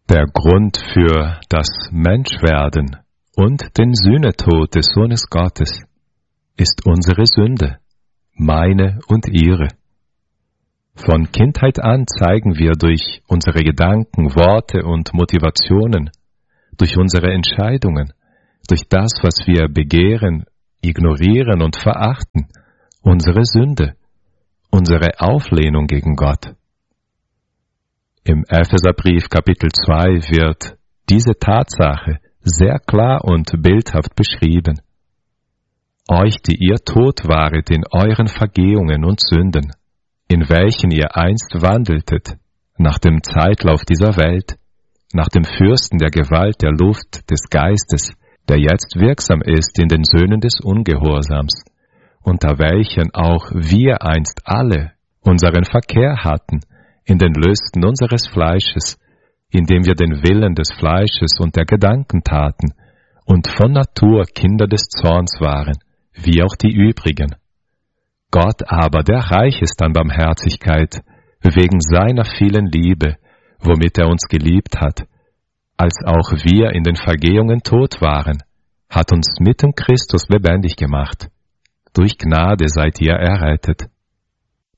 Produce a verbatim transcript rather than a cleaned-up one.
Der Grund für das Menschwerden und den Sühnetod des Sohnes Gottes ist unsere Sünde, meine und ihre. Von Kindheit an zeigen wir durch unsere Gedanken, Worte und Motivationen, durch unsere Entscheidungen, durch das, was wir begehren, ignorieren und verachten, unsere Sünde, unsere Auflehnung gegen Gott. Im Epheserbrief Kapitel zwei wird diese Tatsache sehr klar und bildhaft beschrieben. Euch, die ihr tot waret in euren Vergehungen und Sünden, in welchen ihr einst wandeltet, nach dem Zeitlauf dieser Welt, nach dem Fürsten der Gewalt der Luft des Geistes, der jetzt wirksam ist in den Söhnen des Ungehorsams, unter welchen auch wir einst alle unseren Verkehr hatten, in den Lüsten unseres Fleisches, indem wir den Willen des Fleisches und der Gedanken taten und von Natur Kinder des Zorns waren, wie auch die übrigen. Gott aber, der reich ist an Barmherzigkeit, wegen seiner vielen Liebe, womit er uns geliebt hat, als auch wir in den Vergehungen tot waren, hat uns mit dem Christus lebendig gemacht. Durch Gnade seid ihr errettet.